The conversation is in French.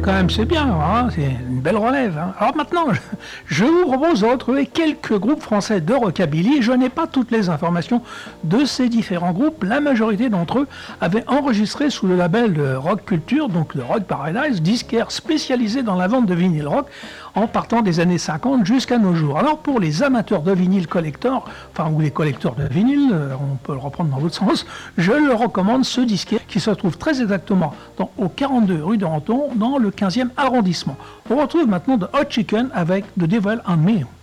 quand même, c'est bien, hein, c'est une belle relève. Hein. Alors maintenant, je vous propose de retrouver quelques groupes français de rockabilly. Je n'ai pas toutes les informations de ces différents groupes. La majorité d'entre eux avaient enregistré sous le label de Rock Culture, donc le Rock Paradise, disquaire spécialisé dans la vente de vinyle rock, en partant des années 50 jusqu'à nos jours. Alors pour les amateurs de vinyle collector, ou les collecteurs de vinyle, on peut le reprendre dans l'autre sens, je le recommande ce disquaire qui se trouve très exactement au 42 rue de Ranton, dans le 15e arrondissement. On retrouve maintenant The Hot Chicken avec The Devil and Me.